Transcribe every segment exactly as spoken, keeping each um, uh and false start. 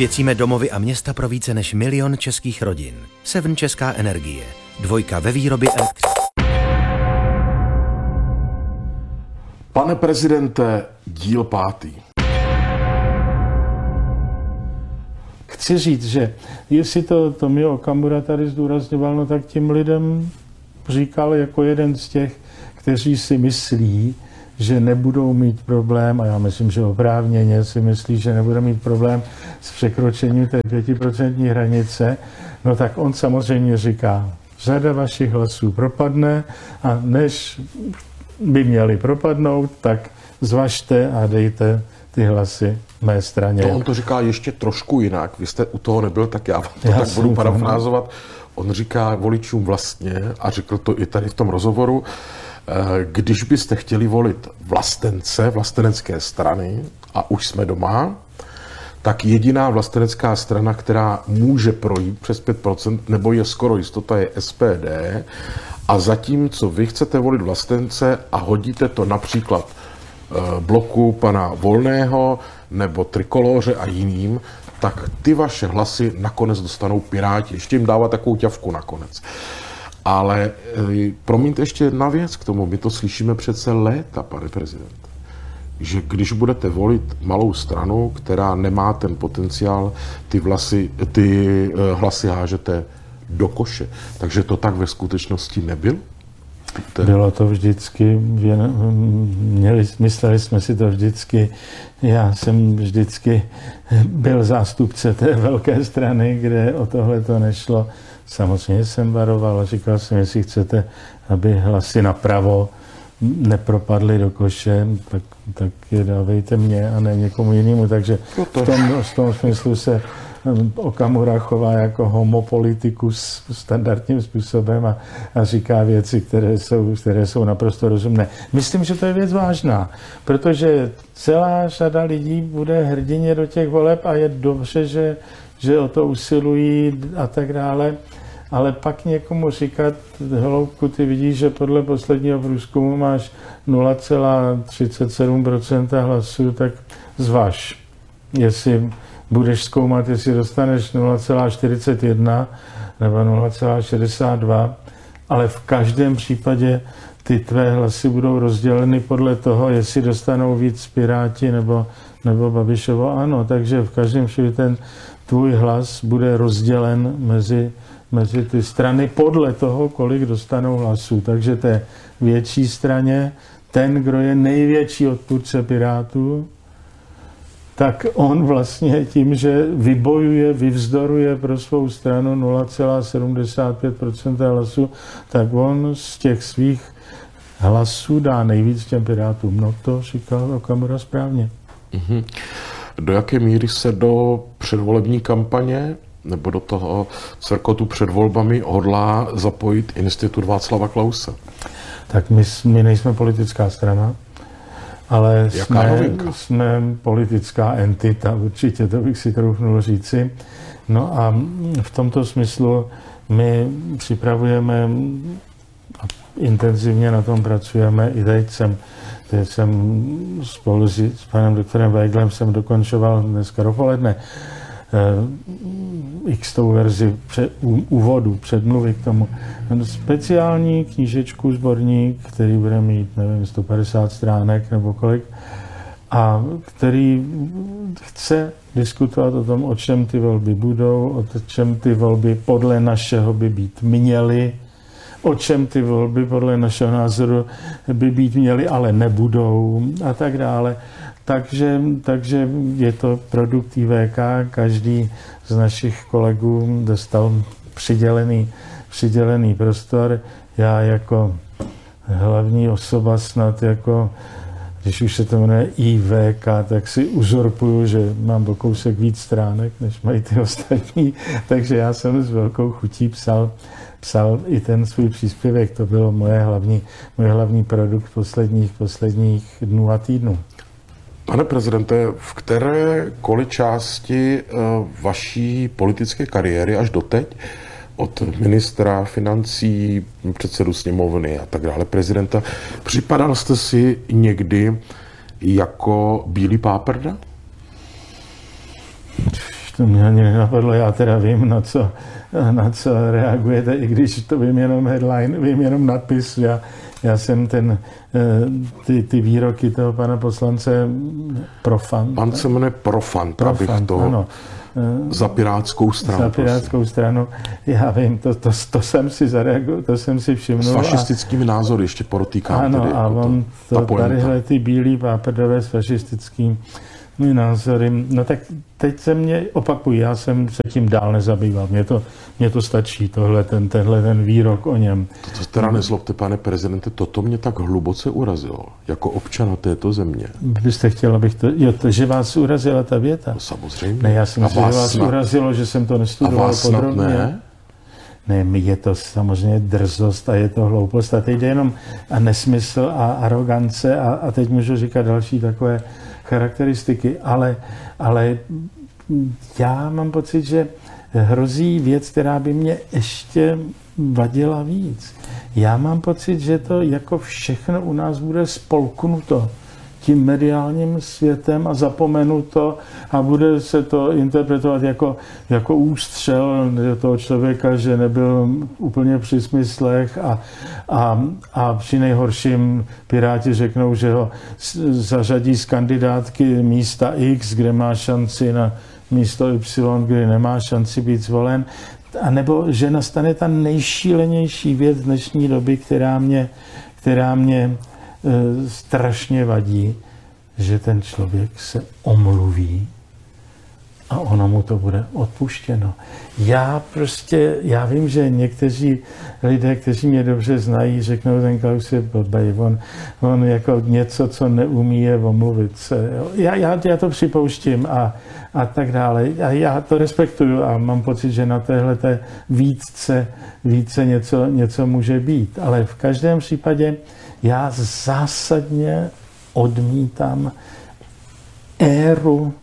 Osvěcíme domovy a města pro více než milion českých rodin. Seven Česká energie. Dvojka ve výrobě elektřiny. Pane prezidente, díl pátý. Chci říct, že jestli to Tomio Okamura tady zdůrazňoval, no tak tím lidem říkal jako jeden z těch, kteří si myslí, že nebudou mít problém, a já myslím, že oprávněně si myslí, že nebude mít problém s překročením té pětiprocentní hranice, no tak on samozřejmě říká, řada vašich hlasů propadne a než by měli propadnout, tak zvažte a dejte ty hlasy mé straně. To on to říká ještě trošku jinak. Vy jste u toho nebyl, tak já vám to já tak budu parafrázovat. On říká voličům vlastně, a řekl to i tady v tom rozhovoru, když byste chtěli volit vlastence, vlastenecké strany, a už jsme doma, tak jediná vlastenecká strana, která může projít přes pět procent, nebo je skoro jistota, je S P D. A zatímco vy chcete volit vlastence a hodíte to například bloku pana Volného nebo Trikolóře a jiným, tak ty vaše hlasy nakonec dostanou Piráti. Ještě jim dává takovou ťavku nakonec. Ale promiňte ještě jedna věc k tomu. My to slyšíme přece léta, pane prezident. Že když budete volit malou stranu, která nemá ten potenciál, ty, vlasy, ty hlasy hážete do koše. Takže to tak ve skutečnosti nebylo? Bylo to vždycky, měli, mysleli jsme si to vždycky. Já jsem vždycky byl zástupce té velké strany, kde o tohle to nešlo. Samozřejmě jsem varoval a říkal jsem, jestli chcete, aby hlasy napravo nepropadly do koše, tak, tak je dávejte mě a ne někomu jinému. Takže v tom, v tom smyslu se Okamura chová jako homopolitikus standardním způsobem a, a říká věci, které jsou, které jsou naprosto rozumné. Myslím, že to je věc vážná, protože celá řada lidí bude hrdině do těch voleb a je dobře, že, že o to usilují a tak dále. Ale pak někomu říkat, hloubku, ty vidíš, že podle posledního průzkumu máš nula celá třicet sedm procent hlasů, tak zvaž, jestli budeš zkoumat, jestli dostaneš nula celá čtyřicet jedna nebo nula celá šedesát dva, ale v každém případě ty tvé hlasy budou rozděleny podle toho, jestli dostanou víc Piráti nebo, nebo Babišovo ano. Takže v každém případě ten tvůj hlas bude rozdělen mezi, mezi ty strany podle toho, kolik dostanou hlasů. Takže té větší straně, ten, kdo je největší odpůrce Pirátů, tak on vlastně tím, že vybojuje, vyvzdoruje pro svou stranu nula celá sedmdesát pět procent hlasů, tak on z těch svých hlasů dá nejvíc těm Pirátům. No to říkal Okamura správně. Mm-hmm. Do jaké míry se do předvolební kampaně nebo do toho cvrkotu před volbami hodlá zapojit Institut Václava Klause? Tak my, my nejsme politická strana, ale jsme, jsme politická entita, určitě, to bych si troufnul říci. No a v tomto smyslu my připravujeme a intenzivně na tom pracujeme. I teď jsem, teď jsem spolu s, s panem doktorem Weiglem jsem dokončoval dneska dopoledne x tou verzi před, úvodu, předmluvy k tomu. Speciální knížečku, sborník, který bude mít, nevím, sto padesát stránek nebo kolik, a který chce diskutovat o tom, o čem ty volby budou, o čem ty volby podle našeho by být měly, o čem ty volby podle našeho názoru by být měly, ale nebudou a tak dále. Takže, takže je to produkt I V K, každý z našich kolegů dostal přidělený, přidělený prostor. Já jako hlavní osoba snad jako, když už se to jmenuje I V K, tak si uzurpuju, že mám o kousek víc stránek, než mají ty ostatní, takže já jsem s velkou chutí psal, psal i ten svůj příspěvek. To bylo moje hlavní, můj hlavní produkt posledních, posledních dnů a týdnů. Pane prezidente, v kterékoliv části vaší politické kariéry až doteď, od ministra financí, předsedu sněmovny a tak dále, prezidenta, připadal jste si někdy jako bílý páprda? to mě ani nenapadlo, já teda vím, na co, na co reagujete, i když to vím jenom headline, vím jenom nadpis. Já, já jsem ten, ty, ty výroky toho pana poslance Profant. Pan se jmenuje Profant, Profant, abych to ano. Za Pirátskou stranu. Za Pirátskou stranu. Já vím, to, to, to jsem si zareagoval, to jsem si všimnul. S fašistickými a, názory ještě podotýkám. Ano, tedy, a jako on to, to, tadyhle ty bílý páprdové s fašistickými názory. No tak teď se mě, opakuju, já jsem se tím dál nezabýval. Mně to, mně to stačí, tohle, ten, tenhle ten výrok o něm. To teda nezlobte, pane prezidente, toto mě tak hluboce urazilo, jako občana této země. Byste chtěl, abych to, jo, to, že vás urazila ta věta? No, samozřejmě. Ne, já jsem si, že vás snad, urazilo, že jsem to nestudoval a vás podrobně. Ne? Ne, je to samozřejmě drzost a je to hloupost a teď jde jenom a nesmysl a arogance a, a teď můžu říkat další takové charakteristiky, ale, ale já mám pocit, že hrozí věc, která by mě ještě vadila víc. Já mám pocit, že to jako všechno u nás bude spolknuto tím mediálním světem a zapomenuto a bude se to interpretovat jako, jako ústřel toho člověka, že nebyl úplně při smyslech a, a, a při nejhorším Piráti řeknou, že ho zařadí z kandidátky místa X, kde má šanci na místo Y, kde nemá šanci být zvolen. A nebo že nastane ta nejšílenější věc dnešní doby, která mě, která mě e, strašně vadí, že ten člověk se omluví a ono mu to bude odpuštěno. Já prostě, já vím, že někteří lidé, kteří mě dobře znají, řeknou, ten Klaus je blbej, on, on jako něco, co neumí, je omluvit se. Já, já, já to připouštím a, a tak dále. A já to respektuju a mám pocit, že na téhleté výtce, více něco, něco může být. Ale v každém případě já zásadně odmítám éru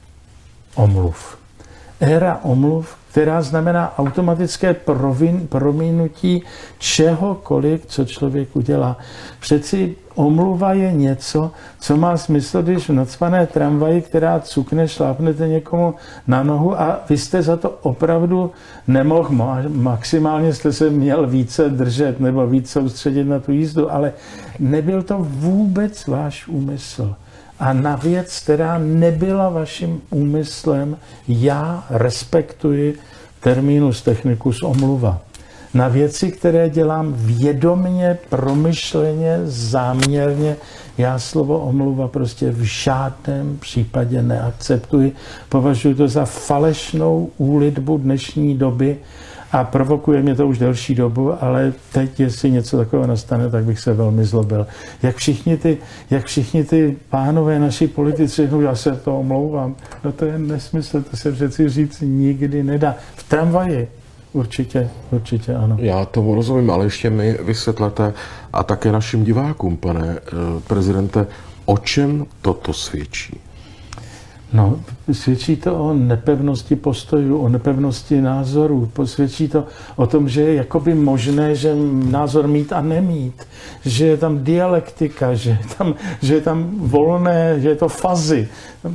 omluv. Éra omluv, která znamená automatické provin, prominutí čehokoliv, co člověk udělá. Přeci omluva je něco, co má smysl, když v nacpané tramvaji, která cukne, šlápnete někomu na nohu a vy jste za to opravdu nemohl, maximálně jste se měl více držet nebo víc soustředit na tu jízdu, ale nebyl to vůbec váš úmysl. A na věc, která nebyla vaším úmyslem, já respektuji terminus technicus omluva. Na věci, které dělám vědomně, promyšleně, záměrně, já slovo omluva prostě v žádném případě neakceptuji. Považuji to za falešnou úlitbu dnešní doby a provokuje mě to už delší dobu, ale teď, jestli něco takového nastane, tak bych se velmi zlobil. Jak všichni ty, jak všichni ty pánové naši politici řeknou, já se to omlouvám. No to je nesmysl, to se přeci říct nikdy nedá. V tramvaji určitě, určitě ano. Já tomu rozumím, ale ještě mi vysvětlete a také našim divákům, pane prezidente, o čem toto svědčí? No, svědčí to o nepevnosti postojů, o nepevnosti názorů. Svědčí to o tom, že je jakoby možné, že názor mít a nemít. Že je tam dialektika, že je tam, že je tam volné, že je to fazy.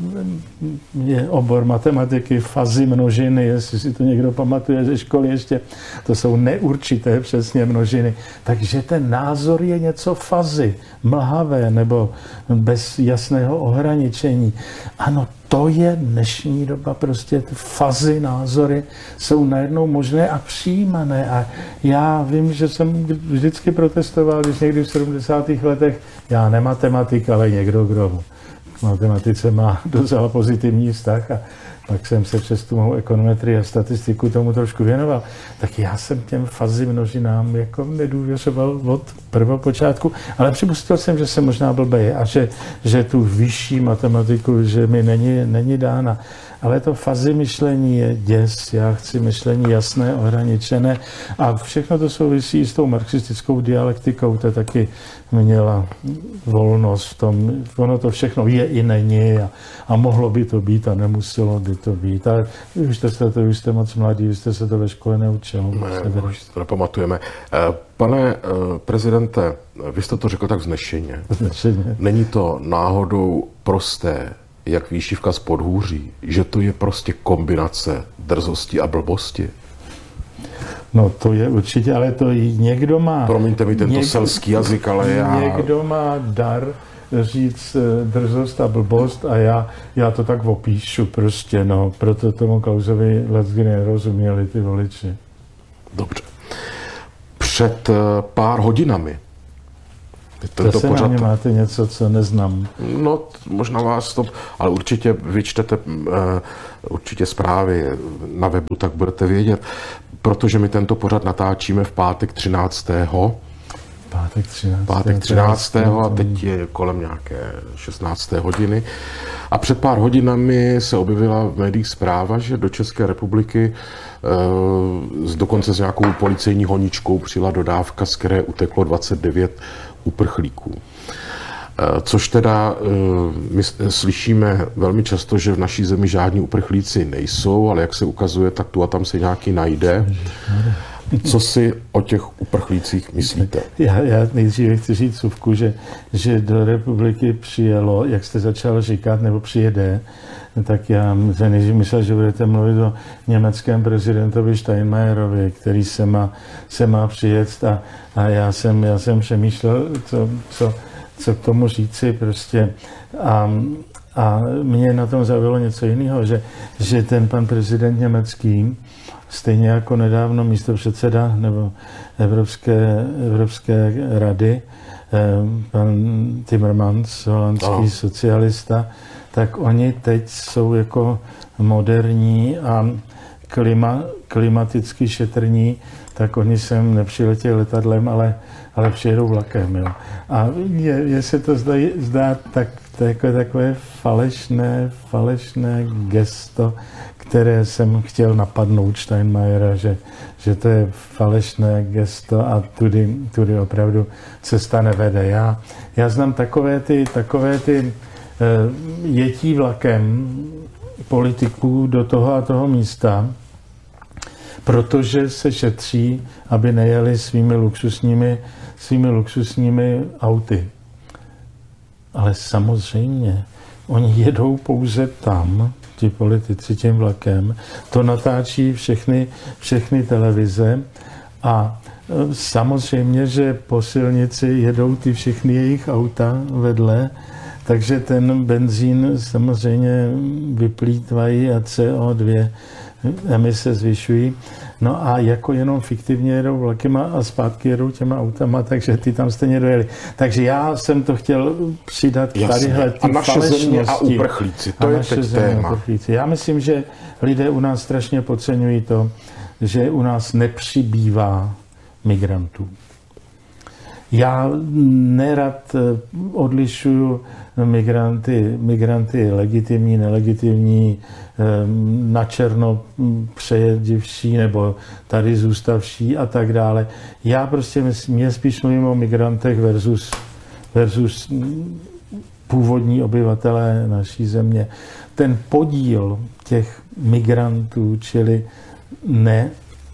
Je obor matematiky, fazy množiny, jestli si to někdo pamatuje ze školy ještě. To jsou neurčité přesně množiny. Takže ten názor je něco fazy, mlhavé nebo bez jasného ohraničení. Ano, to je dnešní doba, prostě ty fazy, názory jsou najednou možné a přijímané. A já vím, že jsem vždycky protestoval, když někdy v sedmdesátých letech, já ne matematik, ale někdo, kdo k matematice má docela pozitivní vztah a pak jsem se přes tu mou ekonometrii a statistiku tomu trošku věnoval, tak já jsem těm fazy množinám jako nedůvěřoval od prvopočátku, ale připustil jsem, že jsem možná blbej a že, že tu vyšší matematiku, že mi není, není dána. Ale to fazy myšlení je děs, já chci myšlení jasné, ohraničené a všechno to souvisí s tou marxistickou dialektikou, to taky měla volnost v tom, ono to všechno je i není a, a mohlo by to být a nemuselo by to být. A už jste to, už jste moc mladý, už jste se to ve škole neučil. Ne, už to nepamatujeme. Pane prezidente, vy jste to řekl tak vznešeně. Vznešeně. Není to náhodou prosté jak výšivka z podhůří, že to je prostě kombinace drzosti a blbosti? No to je určitě, ale to někdo má... Promiňte mi tento někdo, selský jazyk, ale já... Někdo má dar říct drzost a blbost a já, já to tak opíšu prostě, no. Proto tomu Klausovi leckdy nerozuměli ty voliči. Dobře. Před pár hodinami Zase pořad... na mě máte něco, co neznám. No, možná vás to... Ale určitě vyčtete uh, určitě zprávy na webu, tak budete vědět. Protože my tento pořad natáčíme v pátek třináctého Pátek třináctého Pátek třináctého a teď je kolem nějaké šestnácté hodiny. A před pár hodinami se objevila v médiích zpráva, že do České republiky uh, dokonce s nějakou policejní honičkou přijela dodávka, z které uteklo dvacet devět uprchlíků. Což teda my slyšíme velmi často, že v naší zemi žádní uprchlíci nejsou, ale jak se ukazuje, tak tu a tam se nějaký najde. Co si o těch uprchlících myslíte? Já, já nejdříve chci říct suvku, že, že do republiky přijelo, jak jste začal říkat, nebo přijede, tak já jsem nejdřív myslel, že budete mluvit o německém prezidentovi Steinmeierovi, který se má, se má přijet a, a já, jsem, já jsem přemýšlel, co, co, co k tomu říci prostě. A, a mě na tom zaujalo něco jiného, že, že ten pan prezident německý, stejně jako nedávno místopředseda nebo Evropské, Evropské rady, pan Timmermans, holandský oh. socialista, tak oni teď jsou jako moderní a klima, klimaticky šetrní, tak oni sem nepřiletějí letadlem, ale, ale přijedou vlakem. Jo. A je, je se to zdá, zdá tak, takové, takové falešné, falešné gesto, které jsem chtěl napadnout Steinmeiera, že, že to je falešné gesto a tudy, tudy opravdu cesta nevede. Já, já znám takové ty, takové ty uh, jetí vlakem politiků do toho a toho místa, protože se šetří, aby nejeli svými luxusními, svými luxusními auty. Ale samozřejmě, oni jedou pouze tam, ti politici tím vlakem, to natáčí všechny, všechny televize a samozřejmě, že po silnici jedou ty všechny jejich auta vedle, takže ten benzín samozřejmě vyplýtvají a C O dva emise zvyšují. No a jako jenom fiktivně jedou vlakama a zpátky jedou těma autama, takže ty tam stejně dojeli. Takže já jsem to chtěl přidat k tadyhle a naše země a uprchlíci, to a je teď téma. Uprchlíci. Já myslím, že lidé u nás strašně podceňují to, že u nás nepřibývá migrantů. Já nerad odlišuju migranty, migranty legitimní, nelegitimní, na černo přejedivší nebo tady zůstavší a tak dále. Já prostě mě spíš mluvím o migrantech versus, versus původní obyvatelé naší země. Ten podíl těch migrantů, čili ne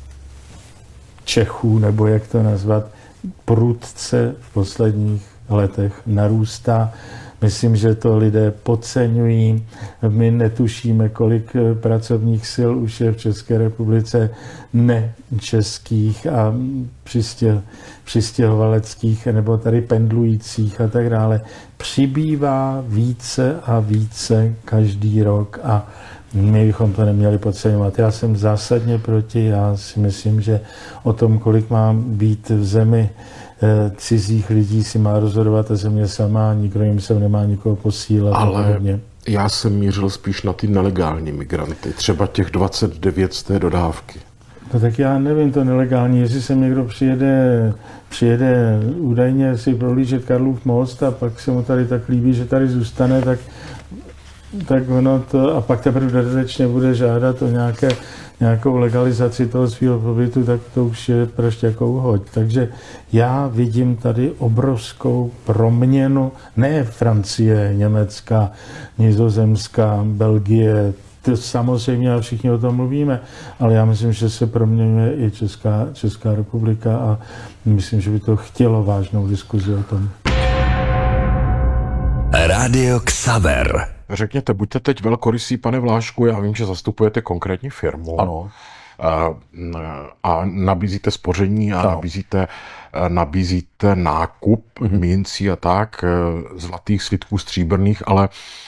Čechů, nebo jak to nazvat, prudce v posledních letech narůstá. Myslím, že to lidé podceňují. My netušíme, kolik pracovních sil už je v České republice nečeských a přistěh, přistěhovaleckých nebo tady pendlujících a tak dále. Přibývá více a více každý rok a my bychom to neměli podceňovat. Já jsem zásadně proti, já si myslím, že o tom, kolik má být v zemi cizích lidí, si má rozhodovat a země sama, nikdo jim se nemá nikoho posílat. Ale já jsem mířil spíš na ty nelegální migranty, třeba těch dvacet devět z té dodávky. No tak já nevím, to nelegální, jestli sem někdo přijede, přijede údajně si prohlížet Karlův most a pak se mu tady tak líbí, že tady zůstane, tak tak ono to, a pak teprve dodatečně bude žádat o nějaké, nějakou legalizaci toho svého pobytu, tak to už je prostě jako uhoď. Takže já vidím tady obrovskou proměnu, ne Francie, Německa, Nizozemská, Belgie, to samozřejmě a všichni o tom mluvíme, ale já myslím, že se proměňuje i Česká, Česká republika a myslím, že by to chtělo vážnou diskuzi o tom. Rádio Xaver. Řekněte, buďte teď velkorysý, pane Vlášku, já vím, že zastupujete konkrétní firmu. Ano. A, a nabízíte spoření a ano. nabízíte, nabízíte nákup mm-hmm. mincí a tak, zlatých slitků, stříbrných, ale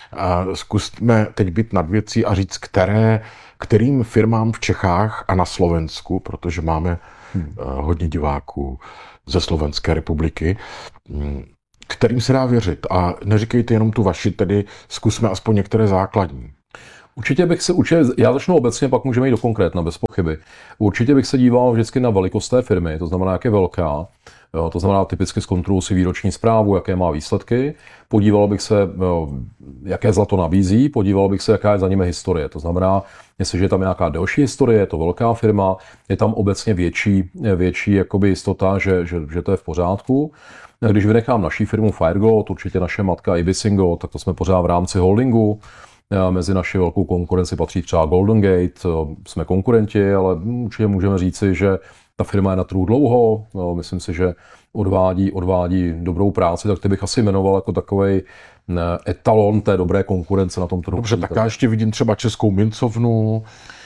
zkusme teď být nad věcí a říct, které, kterým firmám v Čechách a na Slovensku, protože máme hmm. hodně diváků ze Slovenské republiky, kterým se dá věřit. A neříkejte jenom tu vaši, tedy zkusme aspoň některé základní. Určitě bych se, určitě, já začnu obecně, pak můžeme jít do konkrétna, bez pochyby. Určitě bych se díval vždycky na velikost té firmy, to znamená, jak je velká, jo, to znamená, typicky zkontroluji si výroční zprávu, jaké má výsledky, podíval bych se, jo, jaké zlato nabízí, podíval bych se, jaká je za nimi historie. To znamená, jestliže je tam nějaká delší historie, je to velká firma, je tam obecně větší, větší jakoby jistota, že, že, že to je v pořádku. Když vynechám naší firmu FireGold, určitě naše matka Ibisingo, tak to jsme pořád v rámci holdingu. Mezi naši velkou konkurenci patří třeba Golden Gate, jsme konkurenti, ale určitě můžeme říci, že ta firma je na trhu dlouho, myslím si, že odvádí, odvádí dobrou práci, tak ty bych asi jmenoval jako takovej etalon té dobré konkurence na tom trhu. Dobře, tak já ještě vidím třeba Českou mincovnu.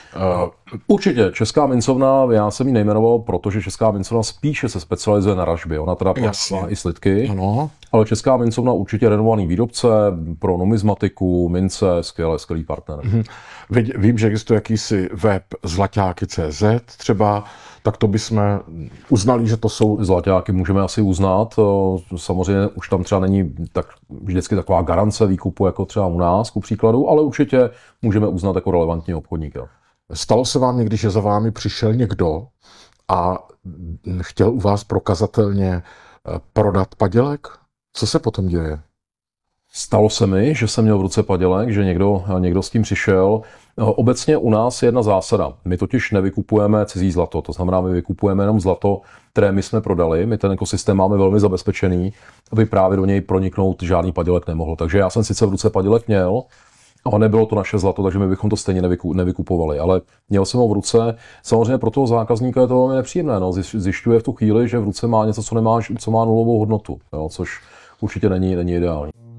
Určitě, Česká mincovna, já jsem ji nejmenoval, protože Česká mincovna spíše se specializuje na ražby. Ona teda má i slitky, ano. Ale Česká mincovna určitě renomovaný výrobce pro numizmatiku, mince, skvělý, skvělý partner. Mm-hmm. Vím, že existuje jakýsi web zlaťáky tečka cé zet třeba, tak to bychom uznali, že to jsou... Zlaťáky můžeme asi uznat, samozřejmě už tam třeba není tak vždycky taková garance výkupu, jako třeba u nás, ku příkladu, ale určitě můžeme uznat jako relevantní obchodníka. Stalo se vám někdy, že za vámi přišel někdo a chtěl u vás prokazatelně prodat padělek? Co se potom děje? Stalo se mi, že jsem měl v ruce padělek, že někdo, někdo s tím přišel. Obecně u nás je jedna zásada. My totiž nevykupujeme cizí zlato, to znamená, my vykupujeme jenom zlato, které my jsme prodali. My ten ekosystém máme velmi zabezpečený, aby právě do něj proniknout žádný padělek nemohl. Takže já jsem sice v ruce padělek měl, ale nebylo to naše zlato, takže my bychom to stejně nevykupovali, ale měl jsem ho v ruce. Samozřejmě pro toho zákazníka je to velmi nepříjemné. No. Zjišťuje v tu chvíli, že v ruce má něco, co, nemá, co má nulovou hodnotu, jo, což určitě není, není ideální.